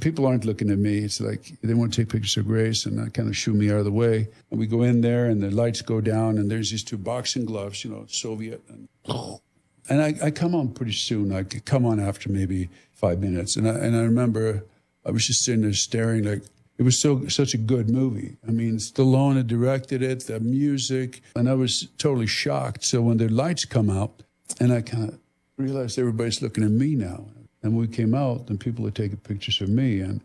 people aren't looking at me. It's like they want to take pictures of Grace, and that kind of shoo me out of the way. And we go in there, and the lights go down, and there's these two boxing gloves, Soviet. And I come on pretty soon. I come on after maybe 5 minutes. And I remember I was just sitting there staring like, it was such a good movie. I mean, Stallone had directed it, the music, and I was totally shocked. So when the lights come out, and I kind of realized everybody's looking at me now. And when we came out, and people had taken pictures of me, and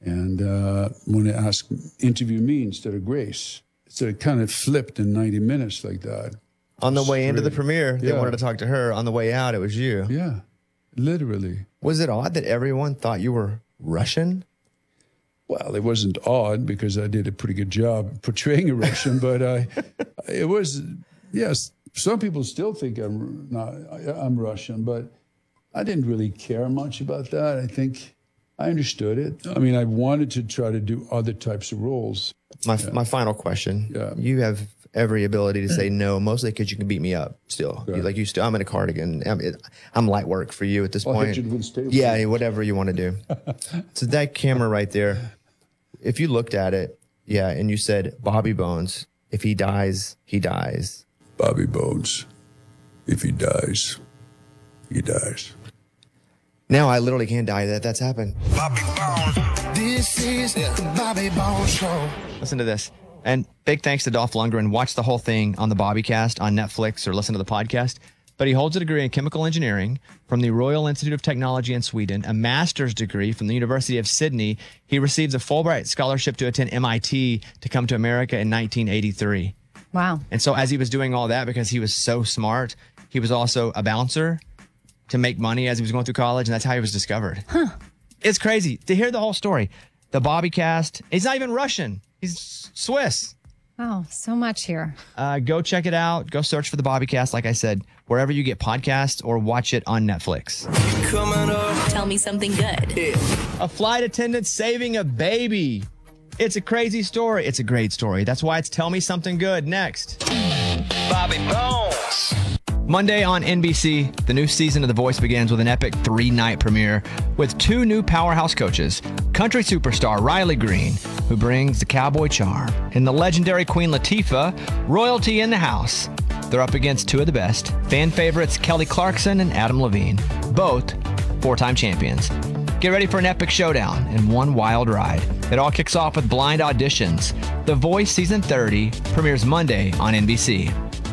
when they asked, interview me instead of Grace. So it kind of flipped in 90 minutes like that. On the way into the premiere, they wanted to talk to her. On the way out, it was you. Yeah, literally. Was it odd that everyone thought you were Russian? Well, it wasn't odd because I did a pretty good job portraying a Russian, but it was, yes, some people still think I'm Russian, but I didn't really care much about that. I think I understood it. I mean, I wanted to try to do other types of roles. My final question. Yeah. You have every ability to say no, mostly because you can beat me up still. Right. I'm in a cardigan. I'm light work for you at this point. Yeah, whatever you want to do. So that camera right there, if you looked at it, and you said, Bobby Bones, if he dies, he dies. Bobby Bones, if he dies, he dies. Now I literally can't die that that's happened. Bobby Bones. This is the Bobby Bones Show. Listen to this. And big thanks to Dolph Lundgren. Watch the whole thing on the Bobbycast on Netflix or listen to the podcast. But he holds a degree in chemical engineering from the Royal Institute of Technology in Sweden, a master's degree from the University of Sydney. He received a Fulbright scholarship to attend MIT to come to America in 1983. Wow. And so as he was doing all that, because he was so smart, he was also a bouncer to make money as he was going through college, and that's how he was discovered. Huh. It's crazy to hear the whole story. The Bobbycast, he's not even Russian. He's Swiss. Oh, so much here. Go check it out. Go search for the Bobbycast, like I said, wherever you get podcasts, or watch it on Netflix. Tell me something good. Yeah. A flight attendant saving a baby. It's a crazy story. It's a great story. That's why it's Tell Me Something Good next. Bobby Bones. Monday on NBC, the new season of The Voice begins with an epic 3-night premiere with 2 new powerhouse coaches, country superstar Riley Green, who brings the cowboy charm, and the legendary Queen Latifah, royalty in the house. They're up against 2 of the best, fan favorites Kelly Clarkson and Adam Levine, both 4-time champions. Get ready for an epic showdown and one wild ride. It all kicks off with blind auditions. The Voice Season 30 premieres Monday on NBC.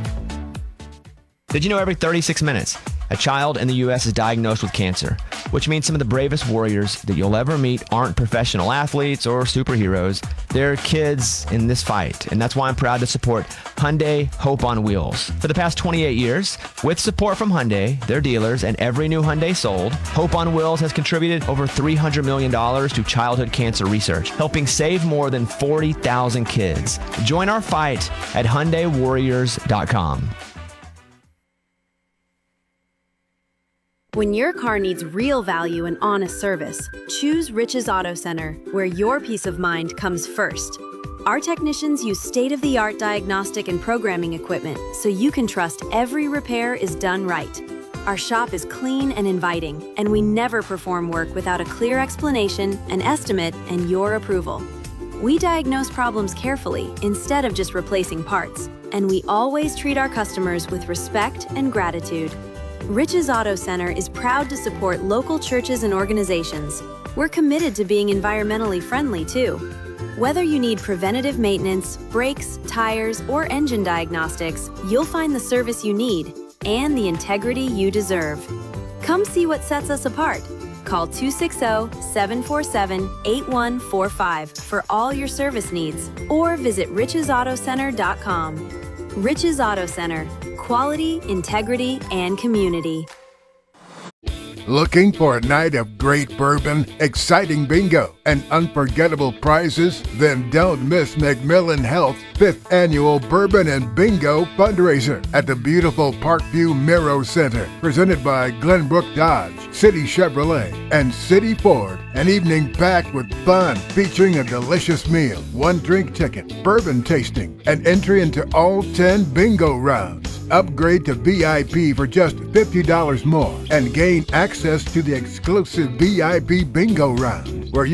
Did you know every 36 minutes, a child in the U.S. is diagnosed with cancer, which means some of the bravest warriors that you'll ever meet aren't professional athletes or superheroes. They're kids in this fight, and that's why I'm proud to support Hyundai Hope on Wheels. For the past 28 years, with support from Hyundai, their dealers, and every new Hyundai sold, Hope on Wheels has contributed over $300 million to childhood cancer research, helping save more than 40,000 kids. Join our fight at HyundaiWarriors.com. When your car needs real value and honest service, choose Rich's Auto Center, where your peace of mind comes first. Our technicians use state-of-the-art diagnostic and programming equipment so you can trust every repair is done right. Our shop is clean and inviting, and we never perform work without a clear explanation, an estimate, and your approval. We diagnose problems carefully instead of just replacing parts, and we always treat our customers with respect and gratitude. Rich's Auto Center is proud to support local churches and organizations. We're committed to being environmentally friendly, too. Whether you need preventative maintenance, brakes, tires, or engine diagnostics, you'll find the service you need and the integrity you deserve. Come see what sets us apart. Call 260-747-8145 for all your service needs, or visit richesautocenter.com. Rich's Auto Center. Quality, integrity, and community. Looking for a night of great bourbon, exciting bingo, and unforgettable prizes? Then don't miss McMillan Health's 5th annual Bourbon and Bingo fundraiser at the beautiful Parkview Miro Center, presented by Glenbrook Dodge, City Chevrolet, and City Ford. An evening packed with fun, featuring a delicious meal, 1-drink ticket, bourbon tasting, and entry into all 10 bingo rounds. Upgrade to VIP for just $50 more and gain access to the exclusive VIP bingo round, where